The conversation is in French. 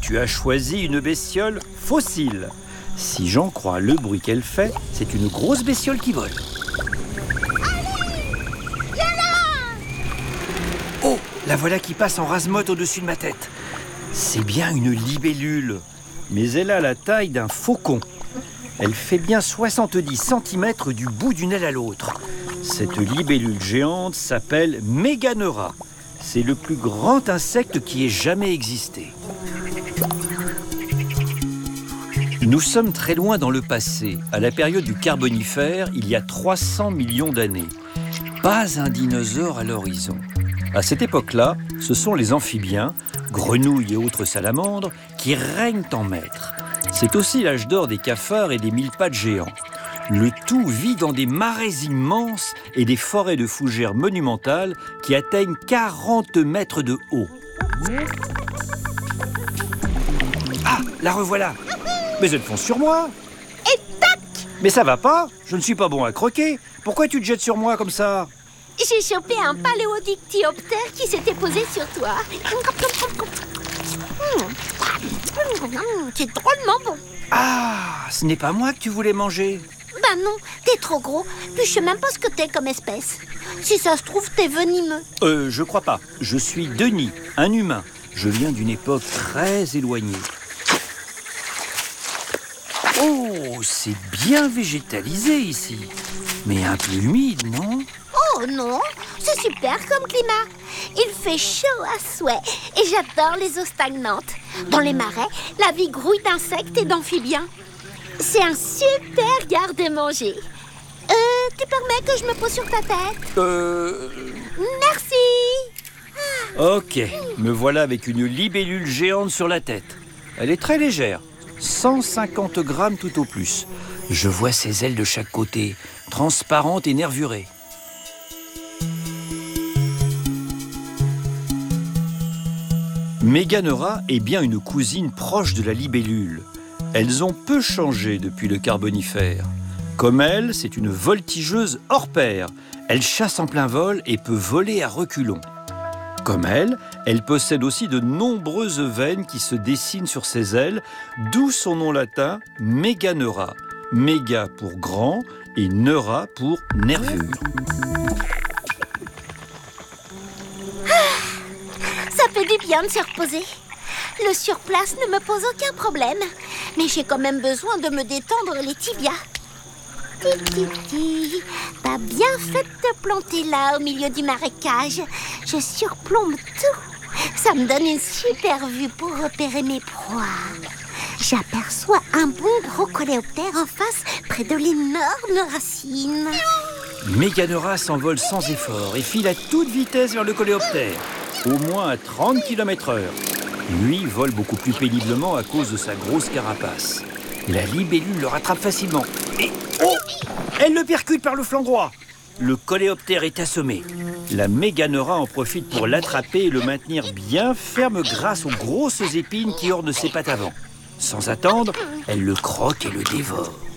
tu as choisi une bestiole fossile. Si j'en crois le bruit qu'elle fait, c'est une grosse bestiole qui vole. Oh, la voilà qui passe en rase-motte au-dessus de ma tête. C'est bien une libellule, mais elle a la taille d'un faucon. Elle fait bien 70 cm du bout d'une aile à l'autre. Cette libellule géante s'appelle Méganeura. C'est le plus grand insecte qui ait jamais existé. Nous sommes très loin dans le passé, à la période du Carbonifère, il y a 300 millions d'années. Pas un dinosaure à l'horizon. À cette époque-là, ce sont les amphibiens, grenouilles et autres salamandres, qui règnent en maître. C'est aussi l'âge d'or des cafards et des mille-pattes géants. Le tout vit dans des marais immenses et des forêts de fougères monumentales qui atteignent 40 mètres de haut. Ah, la revoilà! Mais elle fonce sur moi! Et tac! Mais ça va pas? Je ne suis pas bon à croquer. Pourquoi tu te jettes sur moi comme ça? J'ai chopé un paléodictyoptère qui s'était posé sur toi. C'est drôlement bon. Ah, ce n'est pas moi que tu voulais manger. Ben non, t'es trop gros. Puis je sais même pas ce que t'es comme espèce. Si ça se trouve, t'es venimeux. Je crois pas. Je suis Denis, un humain. Je viens d'une époque très éloignée. Oh, c'est bien végétalisé ici. Mais un peu humide, non? Oh non, c'est super comme climat. Il fait chaud à souhait et j'adore les eaux stagnantes. Dans les marais, la vie grouille d'insectes et d'amphibiens. C'est un super garde-manger. Tu permets que je me pose sur ta tête? Merci. Ok, me voilà avec une libellule géante sur la tête. Elle est très légère, 150 grammes tout au plus. Je vois ses ailes de chaque côté, transparentes et nervurées. Méganeura est bien une cousine proche de la libellule. Elles ont peu changé depuis le Carbonifère. Comme elle, c'est une voltigeuse hors pair. Elle chasse en plein vol et peut voler à reculons. Comme elle possède aussi de nombreuses veines qui se dessinent sur ses ailes, d'où son nom latin Méganeura. Méga pour grand et neura pour nervure. Ça fait du bien de se reposer. Le surplace ne me pose aucun problème. Mais j'ai quand même besoin de me détendre les tibias. T'as bien fait de te planter là, au milieu du marécage. Je surplombe tout. Ça me donne une super vue pour repérer mes proies. J'aperçois un bon gros coléoptère en face, près de l'énorme racine. Méganeura s'envole sans effort et file à toute vitesse vers le coléoptère, au moins à 30 km/h. Lui vole beaucoup plus péniblement à cause de sa grosse carapace. La libellule le rattrape facilement. Et oh! Elle le percute par le flanc droit. Le coléoptère est assommé. La Méganeura en profite pour l'attraper et le maintenir bien ferme grâce aux grosses épines qui ornent ses pattes avant. Sans attendre, elle le croque et le dévore.